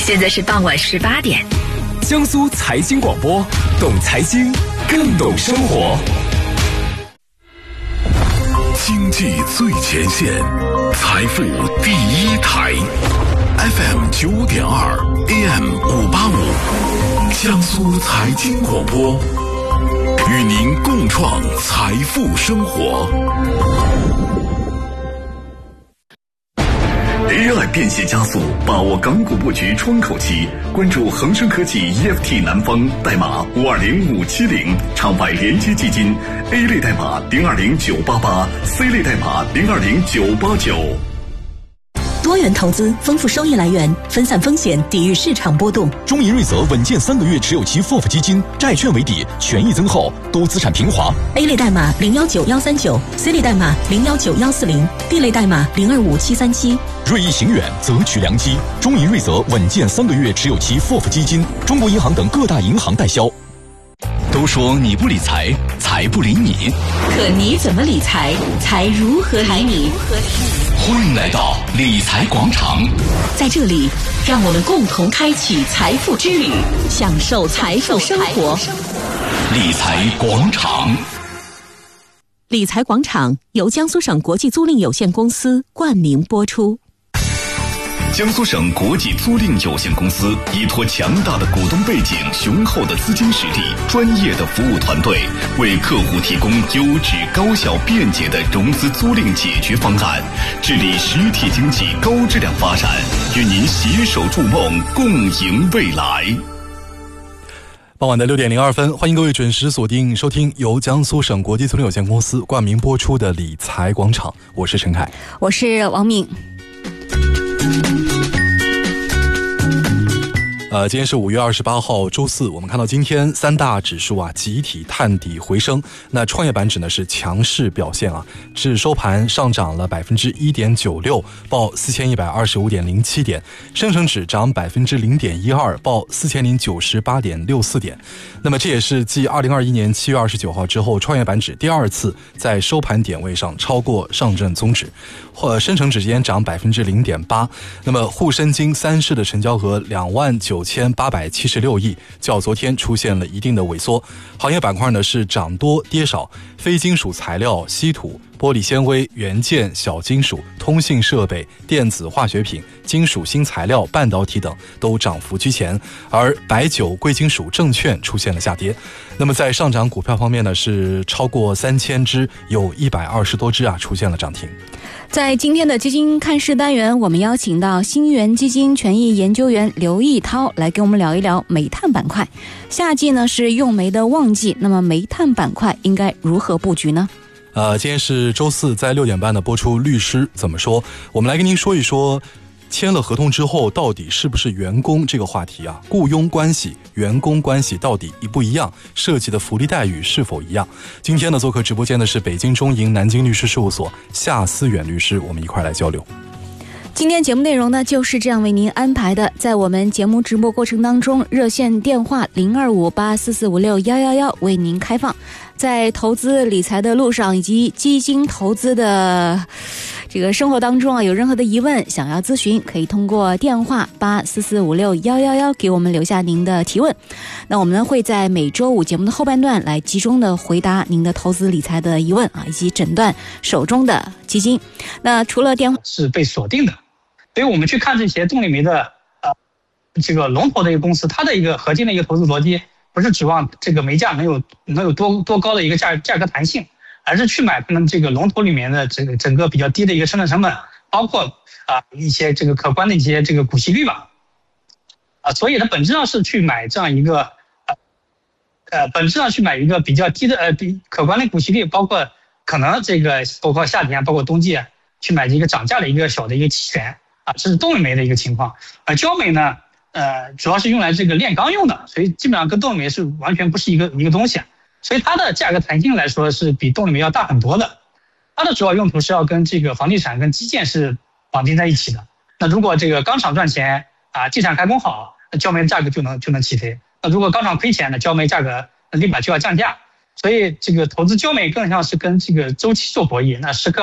现在是傍晚18点。 江苏财经广播，懂财经，更懂生活。 经济最前线，财富第一台 ，FM 95.2 AM 585，江苏财经广播，与您共创财富生活。AI 变现加速，把握港股布局窗口期，关注恒生科技 EFT 南方代码520570，场外连接基金 A 类代码020988，C 类代码020989。 多元投资，丰富收益来源，分散风险，抵御市场波动。 中银瑞泽稳健3个月持有期 FOF 基金，债券为底，权益增厚，多资产平滑。 A 类代码019139，C 类代码019140，D 类代码025737。 锐意行远，择取良机。中银瑞泽稳健3个月持有期 FOF 基金，中国银行等各大银行代销。都说你不理财，财不理你。 可你怎么理财，财如何理你？ 欢迎来到理财广场， 在这里，让我们共同开启财富之旅，享受财富生活。 理财广场。 理财广场由江苏省国际租赁有限公司冠名播出。 江苏省国际租赁有限公司依托强大的股东背景、雄厚的资金实力、专业的服务团队，为客户提供优质、高效、便捷的融资租赁解决方案，致力实体经济高质量发展，与您携手筑梦，共赢未来。 傍晚的6点02分，欢迎各位准时锁定收听由江苏省国际租赁有限公司冠名播出的理财广场，我是陈凯， 我是王敏。 今天是5月28号周四，我们看到今天3大指数集体探底回升，那创业板指呢是强势表现至收盘上涨了 1.96%， 报 4125.07 点，深成指涨 0.12%， 报 4098.64 点。那么这也是继2021年7月29号之后，创业板指第2次在收盘点位上超过上证综指，深成指今天涨 0.8%。那么沪深金3市的成交额29876亿，较昨天出现了一定的萎缩。行业板块呢是涨多跌少，非金属材料、稀土、玻璃纤维、元件、小金属、通信设备、电子化学品、金属新材料、半导体等都涨幅居前，而白酒、贵金属、证券出现了下跌。那么在上涨股票方面呢，是超过3000只，有120多只出现了涨停。 在今天的基金看市单元，我们邀请到新源基金权益研究员刘义涛来跟我们聊一聊煤炭板块。夏季呢是用煤的旺季，那么煤炭板块应该如何布局呢？ 今天是周四，在6点半的播出律师怎么说，我们来跟您说一说签了合同之后到底是不是员工这个话题雇佣关系、员工关系到底一不一样，涉及的福利待遇是否一样。今天呢做客直播间的是北京中银南京律师事务所夏思远律师，我们一块来交流。 今天节目内容呢就是这样为您安排的，在我们节目直播过程当中，热线电话0258445611为您开放。在投资理财的路上以及基金投资的这个生活当中有任何的疑问想要咨询，可以通过电话84456111给我们留下您的提问。那我们呢会在每周五节目的后半段来集中的回答您的投资理财的疑问以及诊断手中的基金。那除了电话是被锁定的，所以我们去看这些动力煤的这个龙头的一个公司，它的一个核心的一个投资逻辑不是指望这个煤价能有多高的一个价格弹性，而是去买他们这个龙头里面的这个整个比较低的一个生产成本，包括一些这个可观的一些这个股息率吧。所以它本质上是去买这样一个本质上去买一个比较低的可观的股息率，包括可能这个包括夏天包括冬季去买一个涨价的一个小的一个期权这是动力煤的一个情况。焦煤呢主要是用来这个炼钢用的，所以基本上跟动力煤是完全不是一个东西，所以它的价格弹性来说是比动力煤要大很多的。它的主要用途是要跟这个房地产跟基建是绑定在一起的。那如果这个钢厂赚钱地产开工好，那焦煤的价格就能起飞。那如果钢厂亏钱呢，焦煤价格立马就要降价。所以这个投资焦煤更像是跟这个周期做博弈，那时刻